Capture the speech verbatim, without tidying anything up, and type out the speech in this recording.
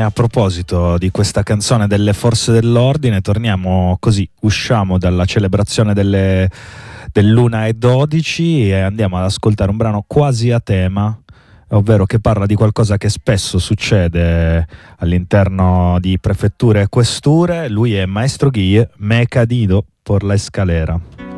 a proposito di questa canzone delle forze dell'ordine, torniamo così, usciamo dalla celebrazione delle, dell'una e dodici e andiamo ad ascoltare un brano quasi a tema, ovvero che parla di qualcosa che spesso succede all'interno di prefetture e questure. Lui è Maestro Guille, Me he caído por la escalera.